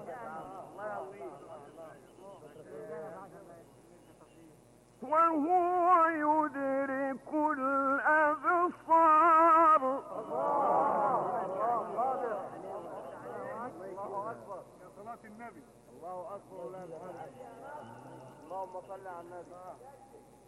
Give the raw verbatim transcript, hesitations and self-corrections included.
وهو يدرك الأبصار. الله أكبر يا صلاة النبي. الله أكبر. اللهم صل على النبي.